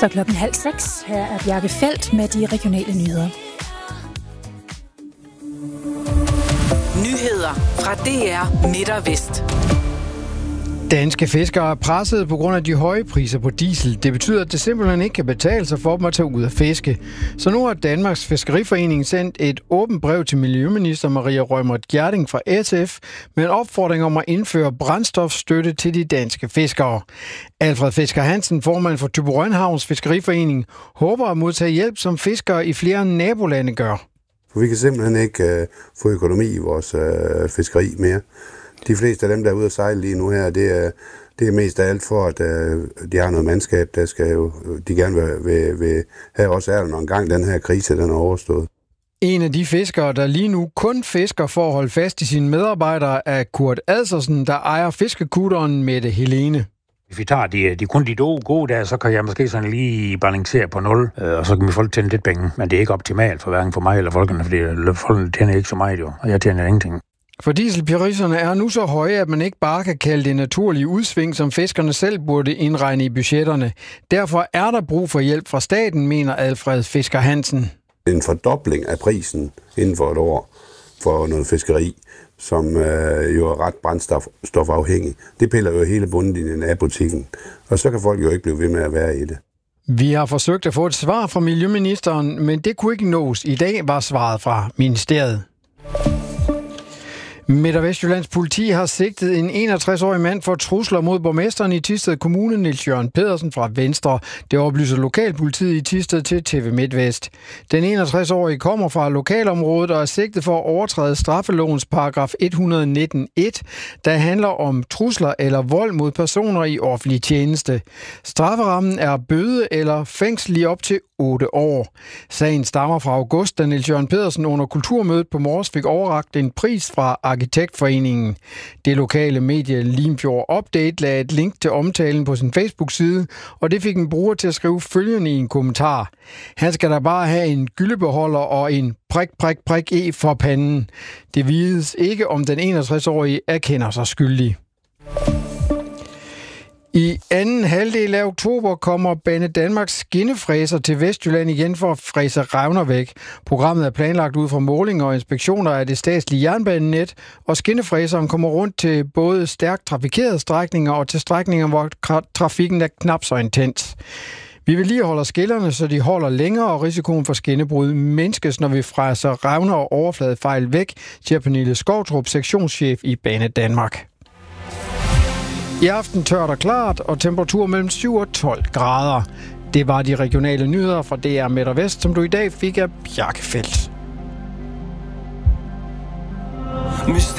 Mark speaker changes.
Speaker 1: Så 5:30. Her er Bjarke Feldt med de regionale nyheder.
Speaker 2: Nyheder fra DR Midt og Vest.
Speaker 3: Danske fiskere er presset på grund af de høje priser på diesel. Det betyder, at det simpelthen ikke kan betale sig for dem at tage ud og fiske. Så nu har Danmarks Fiskeriforening sendt et åbent brev til Miljøminister Maria Reumert Gjerding fra SF med en opfordring om at indføre brændstofstøtte til de danske fiskere. Alfred Fisker Hansen, formand for Thyborøn Havns Fiskeriforening, håber at modtage hjælp, som fiskere i flere nabolande gør.
Speaker 4: Vi kan simpelthen ikke få økonomi i vores fiskeri mere. De fleste af dem, der er ude at sejle lige nu her, det er mest af alt for, at de har noget mandskab, der skal jo, de gerne vil have også er, når en gang den her krise den er overstået.
Speaker 3: En af de fiskere, der lige nu kun fisker for at holde fast i sine medarbejdere, er Kurt Adsersen, der ejer fiskekutteren Mette Helene.
Speaker 5: Hvis vi tager kun de gode dage, så kan jeg måske sådan lige balancere på 0, og så kan vi folk tjene lidt penge. Men det er ikke optimalt for hverken for mig eller folkene, fordi folkene tjener ikke så meget jo, og jeg tjener ingenting.
Speaker 3: For dieselpriserne er nu så høje, at man ikke bare kan kalde det naturlige udsving, som fiskerne selv burde indregne i budgetterne. Derfor er der brug for hjælp fra staten, mener Alfred Fisker Hansen.
Speaker 4: En fordobling af prisen inden for et år for noget fiskeri, som jo er ret brændstofafhængig. Det piller jo hele bundlinjen af butikken, og så kan folk jo ikke blive ved med at være i det.
Speaker 3: Vi har forsøgt at få et svar fra Miljøministeren, men det kunne ikke nås. I dag var svaret fra ministeriet. Midt- og Vestjyllands politi har sigtet en 61-årig mand for trusler mod borgmesteren i Thisted Kommune, Niels Jørgen Pedersen fra Venstre. Det oplyser lokalpolitiet i Thisted til TV MidtVest. Den 61-årige kommer fra lokalområdet og er sigtet for at overtræde straffelovens paragraf 119.1, der handler om trusler eller vold mod personer i offentlig tjeneste. Strafferammen er bøde eller fængsel i op til 8 år. Sagen stammer fra august, da Niels Jørgen Pedersen under kulturmødet på Mors fik overrakt en pris fra Arkitektforeningen. Det lokale medie Limfjord Update lagde et link til omtalen på sin Facebook-side, og det fik en bruger til at skrive følgende i en kommentar. Han skal da bare have en gyldebeholder og en prik E for panden. Det vides ikke, om den 61-årige erkender sig skyldig. I anden halvdel af oktober kommer Banedanmarks skinnefræser til Vestjylland igen for at fræse revner væk. Programmet er planlagt ud fra målinger og inspektioner af det statslige jernbanenet, og skinnefræseren kommer rundt til både stærkt trafikerede strækninger og til strækninger, hvor trafikken er knap så intens. Vi vil lige holde skillerne, så de holder længere, og risikoen for skinnebrud mindskes, når vi fræser revner og overfladefejl væk, siger Pernille Skovtrup, sektionschef i Banedanmark. I aften tørt og klart, og temperatur mellem 7 og 12 grader. Det var de regionale nyheder fra DR Midt og Vest, som du i dag fik af Bjarke Feldt.